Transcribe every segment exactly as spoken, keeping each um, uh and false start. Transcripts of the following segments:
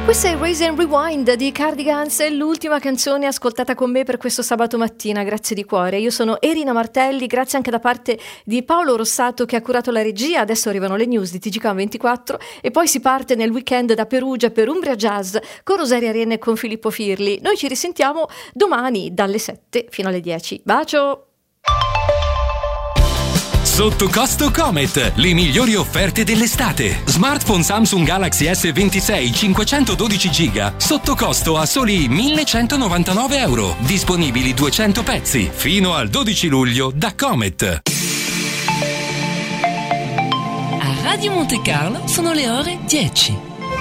Questa è Raise and Rewind di Cardigans, è l'ultima canzone ascoltata con me per questo sabato mattina, grazie di cuore. Io sono Erina Martelli, grazie anche da parte di Paolo Rossato che ha curato la regia. Adesso arrivano le news di T G K ventiquattro e poi si parte nel weekend da Perugia per Umbria Jazz con Rosaria Arena e con Filippo Firli. Noi ci risentiamo domani dalle sette fino alle dieci. Bacio! Sotto costo Comet, le migliori offerte dell'estate. Smartphone Samsung Galaxy S ventisei cinquecentododici giga sotto costo a soli millecentonovantanove euro. Disponibili duecento pezzi fino al dodici luglio da Comet. A Radio Monte Carlo sono le ore dieci.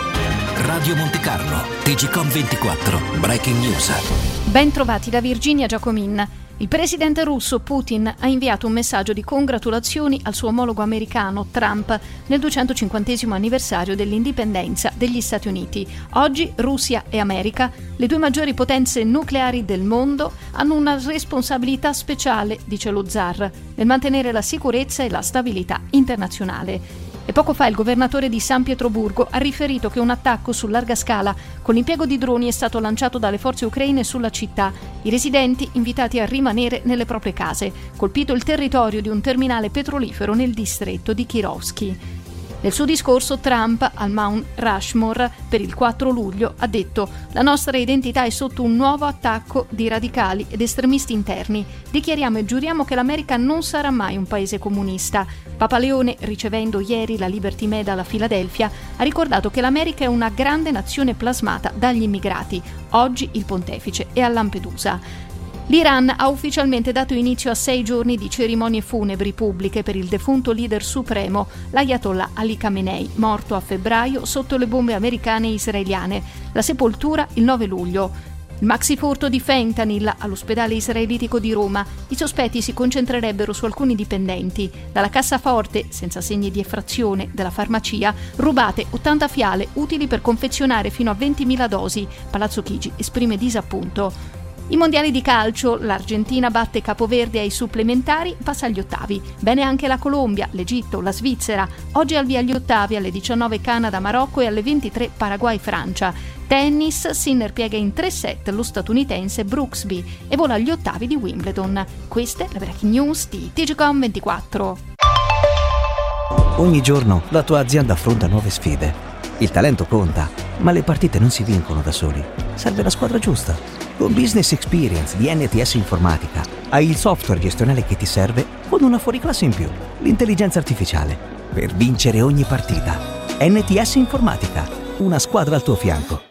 Radio Monte Carlo, T G Com ventiquattro, Breaking News. Ben trovati da Virginia Giacomin. Il presidente russo Putin ha inviato un messaggio di congratulazioni al suo omologo americano Trump nel duecentocinquantesimo anniversario dell'indipendenza degli Stati Uniti. Oggi Russia e America, le due maggiori potenze nucleari del mondo, hanno una responsabilità speciale, dice lo zar, nel mantenere la sicurezza e la stabilità internazionale. E poco fa il governatore di San Pietroburgo ha riferito che un attacco su larga scala con l'impiego di droni è stato lanciato dalle forze ucraine sulla città. I residenti invitati a rimanere nelle proprie case. Colpito il territorio di un terminale petrolifero nel distretto di Kirovsky. Nel suo discorso Trump al Mount Rushmore per il quattro luglio ha detto: «La nostra identità è sotto un nuovo attacco di radicali ed estremisti interni. Dichiariamo e giuriamo che l'America non sarà mai un paese comunista». Papa Leone, ricevendo ieri la Liberty Medal a Filadelfia, ha ricordato che l'America è una grande nazione plasmata dagli immigrati. Oggi il pontefice è a Lampedusa. L'Iran ha ufficialmente dato inizio a sei giorni di cerimonie funebri pubbliche per il defunto leader supremo, l'Ayatollah Ali Khamenei, morto a febbraio sotto le bombe americane e israeliane. La sepoltura il nove luglio. Il maxifurto di fentanyl all'ospedale israelitico di Roma. I sospetti si concentrerebbero su alcuni dipendenti. Dalla cassaforte, senza segni di effrazione, della farmacia, rubate ottanta fiale utili per confezionare fino a ventimila dosi. Palazzo Chigi esprime disappunto. I mondiali di calcio, l'Argentina batte Capoverde ai supplementari, passa agli ottavi. Bene anche la Colombia, l'Egitto, la Svizzera. Oggi al via agli ottavi alle diciannove Canada, Marocco e alle ventitré Paraguay, Francia. Tennis, Sinner piega in tre set lo statunitense Brooksby e vola agli ottavi di Wimbledon. Queste le breaking news di T G Com ventiquattro. Ogni giorno la tua azienda affronta nuove sfide. Il talento conta, ma le partite non si vincono da soli. Serve la squadra giusta. Con Business Experience di N T S Informatica hai il software gestionale che ti serve con una fuoriclasse in più, l'intelligenza artificiale, per vincere ogni partita. N T S Informatica, una squadra al tuo fianco.